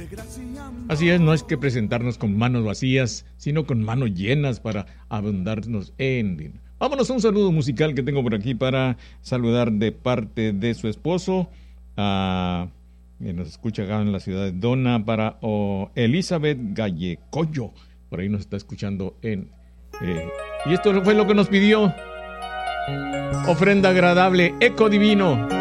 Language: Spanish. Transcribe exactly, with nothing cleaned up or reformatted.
Así es, no es que presentarnos con manos vacías, sino con manos llenas para abundarnos en dinero. Vámonos a un saludo musical que tengo por aquí para saludar de parte de su esposo, a, que nos escucha acá en la ciudad de Dona, para oh, Elizabeth Gallecoyo. Por ahí nos está escuchando en... Eh, y esto fue lo que nos pidió. Ofrenda agradable, eco divino.